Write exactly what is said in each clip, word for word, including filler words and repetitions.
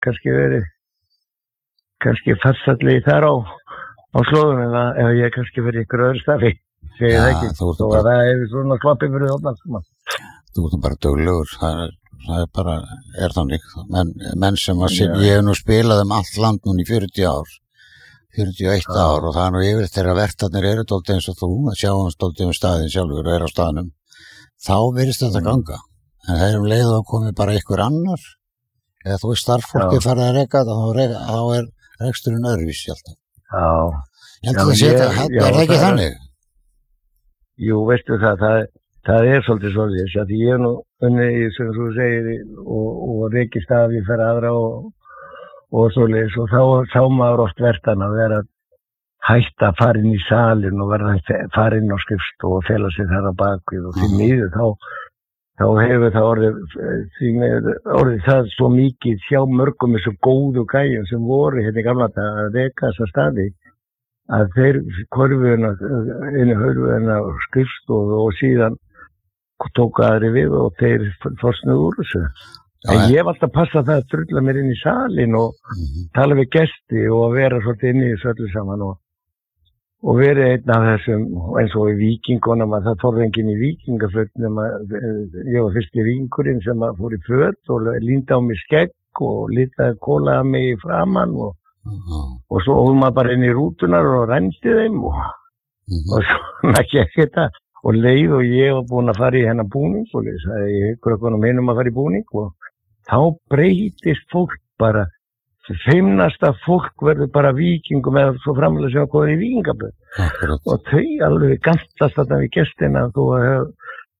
kannski verið kannski farsallegi þar á á slóðum eða ef ég kannski verið ykkur öðru stafi segir það ekki, þó að bara... það hefur svona sloppið fyrir þarna saman. Þú ert bara duglegur, það er, það er bara, er þannig, menn, menn sem að ég hef nú spilað um allt land núna í fjörutíu ár, fjörutíu og eitt ár og það er nú yfir þegar vertarnir eru dálítið eins og þú, að sjá hans dálítið um staðin sjálfur og er á staðnum, þá virðist þetta ganga, en það er um leið að komi bara ykkur annar, eða þú er starffólki farið að reka þetta, þá, reka, þá er reksturinn öðruvísi alltaf. Já. Ég held að það sé þetta, er það ekki þannig? Jú, veistu það, það, það er svolítið svolítið, því ég er nú unnið í, sem þú segir, og, og rekist af í fyrir aðra og, og svolítið, og þá sá maður oft vertan að vera hægt að fara inn í salin og verða að fara inn á skrifstofu og fela sig þar á bakvið og því miður þá, þá hefur það orðið, því miður orðið það svo mikið hjá mörgum þessu góðu gæjum sem voru hérna í gamla daga að reka þessa staði að þeir korfuðina inn í hörfuðina skrifstofu og síðan tóku aðri við og þeir fórsnuðu úr þessu. Já, en ég hef alltaf passað það að drulla mér inn í salin og mm-hmm. tala við gesti og að vera svolítið inn í þessu öllu saman og, og verið einn af þessum, eins og í Víkingunum að það fór enginn í Víkingaföt nema ég var fyrst í Víkingurinn sem fór í föt og líndi á mig skegg og litaði kólaði mig í framann og Mm-hmm. og svo hóðum maður bara inn í rútunar og rændi þeim og, mm-hmm. og svona gekk þetta og leið og ég var búin að fara í hennar búning og ég sagði ég ykkur okkur um einum að fara í búning og þá breytist fólk bara feimnasta fólk verður bara víkingum eða svo framlega sem að koma í víkingaböð og þau alveg gantast þarna við gestina og,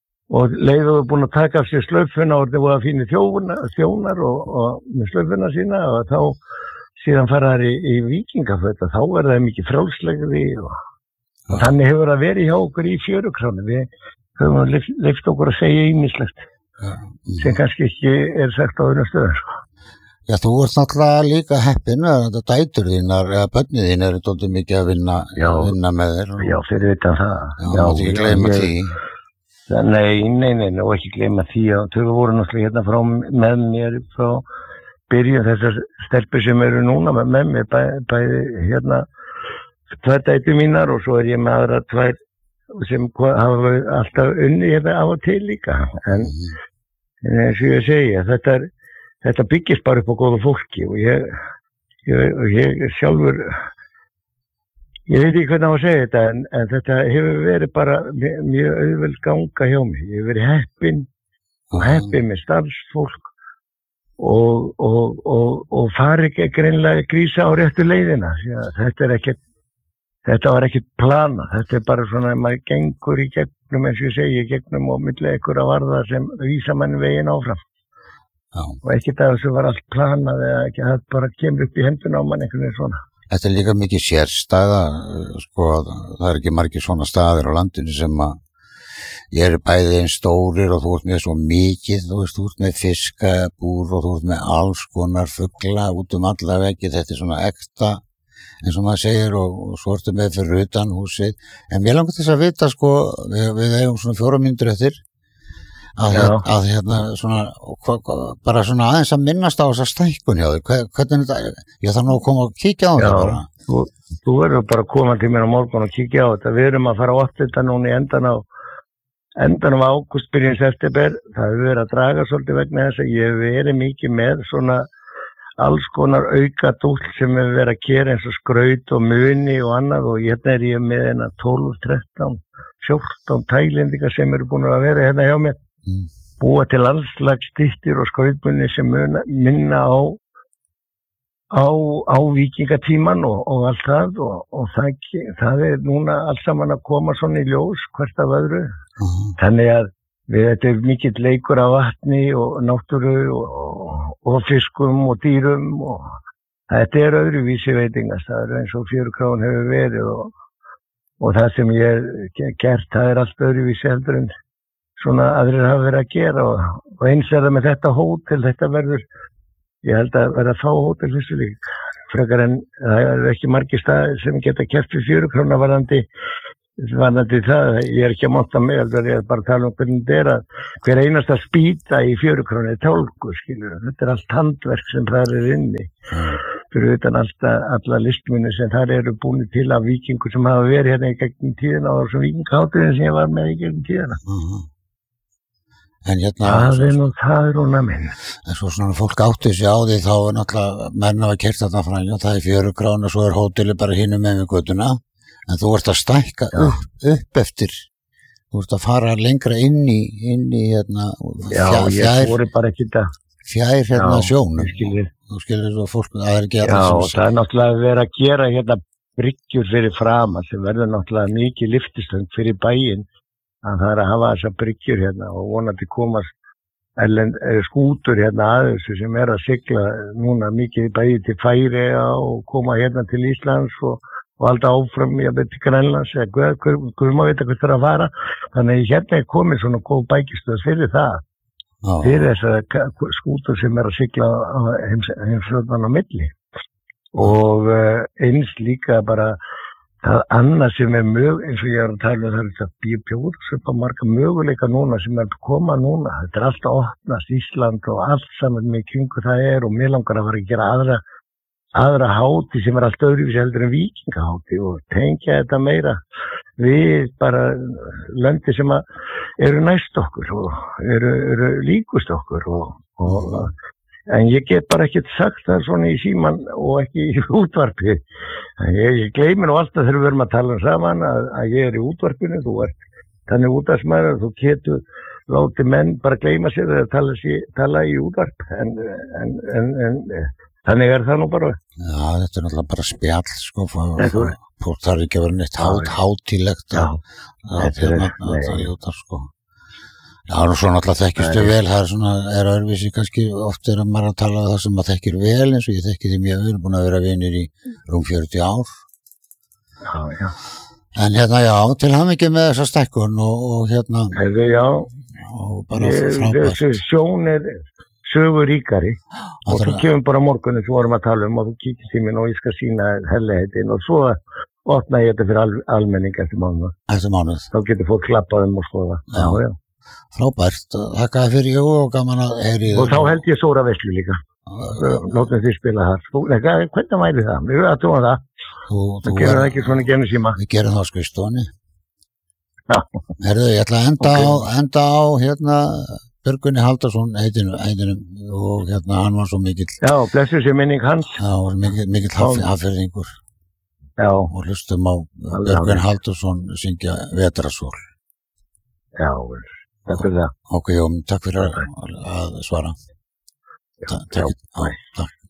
og leið og búin að taka af sér slöfuna og það voru að finna þjónar, þjónar og, og með slöfuna sína og þá síðan fara þær í, í víkingaföt þá er það mikið frjálslegri og, og ja. Þannig hefur það verið hjá okkur í fjörukránu við höfum leyft, leyft okkur að segja ýmislegt ja. Sem kannski ekki er sagt á öðrum stöðum Já, þú ert náttúrulega líka heppin að þetta dætur þínar eða börnið þín eru dálítið mikið að vinna, vinna með þér og... Já, fyrir utan það Já, já þú ekki gleyma ég, því Nei, nei, nei, og ekki gleyma því og þau voru náttúrulega hérna frá með mér frá byrjun þessar stelpur sem eru núna með, með mér, bæ, bæði hérna tvær dætur mínar og svo er ég með aðra tvær sem hafa alltaf unni hérna á og til líka. En, en eins og ég segja, þetta, er, þetta byggist bara upp á góðu fólki og ég, ég, ég sjálfur, ég veit ekki hvernig á að segja þetta, en, en þetta hefur verið bara mjög, mjög auðveld ganga hjá mig. Ég hefur verið heppinn og heppinn með starfsfólk og, og, og, og fari ekki greinlega grísa á réttu leiðina. Þetta er ekkert, þetta var ekkert plana. Þetta er bara svona að maður gengur í gegnum, eins og ég segi, í gegnum og milli einhverja varða sem vísa mann veginn áfram. Já. Og ekkert að þessu var allt planað eða ekki, það bara kemur upp í henduna á mann einhvern veginn svona. Þetta er líka mikið sérstæða, sko, það er ekki margir svona staðir á landinu sem að ég er bæði einn stórir og þú ert með svo mikið, þú veist, þú ert með fiskabúr og þú ert með alls konar fugla út um alla veggi, þetta er svona ekta, eins og maður segir, og, og svo ertu með fyrir utan húsið. En mér langar þess að vita, sko, við, við eigum svona fjóra mínútur eftir, að, að, að hérna svona, hva, hva, bara svona aðeins að minnast á þessa stækkun hjá þér, hvernig þetta, ég þarf nú að koma og kíkja á þetta bara. Þú, þú verður bara að koma til mér á morgun og kíkja á þetta, við erum að fara á þetta núna í endan á endanum ágúst byrjun september, það hefur verið að draga svolítið vegna þess að ég hef verið mikið með svona alls konar auka dúll sem hefur verið að gera eins og skraut og muni og annað og hérna er ég með hérna tólf, þrettán, fjórtán tælendingar sem eru búin að vera hérna hjá mér mm. búa til alls slags styttir og skrautmunni sem muna, minna á á, á vikingatíman og, og allt það og, og það, það er núna allt saman að koma svona í ljós hvert af öðru mm. þannig að við, þetta er mikill leikur af vatni og náttúru og, og, og fiskum og dýrum og þetta er öðruvísi veitingastaður eins og Fjörukrán hefur verið og, og það sem ég hef gert það er allt öðruvísi heldur en svona aðrir hafa verið að gera og, og eins er það með þetta hótel, þetta verður ég held að verða fá hótel fyrstu líka frekar en það er ekki margir staðir sem geta keppt við Fjörukrán varðandi Varðandi það, ég er ekki að monta mig, heldur ég er bara að tala um hvernig þetta er að hver einasta spýta í fjörukrónu er tálgu, skilur. Þetta er allt handverk sem þar er inni. Mm. Fyrir utan alltaf alla listmunni sem þar eru búin til af vikingur sem hafa verið hérna í gegnum tíðina og þessum vikingháturinn sem ég var með í gegnum tíðina. Mm. En hérna... Það er nú, það er núna minn. En svo svona fólk átti sig á því þá er náttúrulega menn hafa keyrt þarna fram og það er fjörukrónu og svo er hótelið bara hinum með við götuna. En þú ert að stækka upp, upp eftir, þú ert að fara lengra inn í, inn í hérna, já, fjær, ég voru bara ekki það. Fjær hérna já, sjónum, skilur. Þú skilur svo fólk að það er ekki að Já, og það er náttúrulega að vera að gera hérna bryggjur fyrir frama sem verður náttúrulega mikið lyftistöng fyrir bæinn, að það er að hafa þessar bryggjur hérna og vonandi komast ellen, skútur hérna að þessu sem er að sigla núna mikið bæði til Færeyja og koma hérna til Íslands og og alltaf áfram ég beti Grænlands eða hvað maður veit að hvað það er að fara þannig að hérna er komið svona góð bækistöð fyrir það oh. fyrir þessar skútur sem er að sigla heimsflóttan á milli og uh, eins líka bara það annað sem er mög eins og ég er að tala um það er þetta bíbjóð sem er marga möguleika núna sem er að koma núna þetta er alltaf opnast Ísland og allt saman með kringu það er og mér langar að fara að gera aðra aðra háti sem er allt öðruvísi heldur en víkingaháti og tengja þetta meira við bara löndi sem eru næst okkur og eru, eru líkust okkur og, og, en ég get bara ekkert sagt það svona í síman og ekki í útvarpi ég, ég gleymi nú alltaf þegar við verum að tala um saman að, að ég er í útvarpinu þú ert þannig útvarpsmaður þú getur látið menn bara gleyma sér að tala, tala í útvarp en, en, en, en þannig er það nú bara. Já, þetta er náttúrulega bara spjall, sko, fólk þarf ekki að vera neitt hát, hátílegt að það ljóta, sko. Já, og svo náttúrulega þekkistu vel, það er svona, er öðruvísi kannski, oft er að maður að tala um það sem maður þekkir vel, eins og ég þekki því mjög, við erum búin að vera vinir í rúm fjörutíu ár. Já, já. En hérna, já, til hamingju með þessa stækkun og, og hérna... Hefði, já. Og bara frábært. Þessi sjón er... sögur ríkari og þú kemur bara morgunni sem vorum að tala um og þú kíkir til minn og ég skal sína helliheitinn og svo opna ég þetta fyrir al, almenning eftir mánuð. Eftir mánuð. Þá getur fólk klappað um og skoða. Já, já. Frábært. Þakkaði fyrir ég og gaman að heyri þér. Og þá held ég Sóra Veislu líka. Nótum því spila þar. Hvernig væri það? Við erum að tóna það. Þú, þú gerir það ekki svona genið síma. Við gerum það á skrifstofunni. Já. Herðu, ég ætla að enda okay. á, enda á hérna Björgvini Halldórsson heitinu, heitinu og hérna hann var svo mikill Já, blessuð sé minning hans Já, mikill, mikill hafðfyrðingur Já og hlustum á Björgvin Halldórsson syngja Vetrasól Já, takk fyrir það Ok, Jón, takk fyrir að, að svara Já, já, takk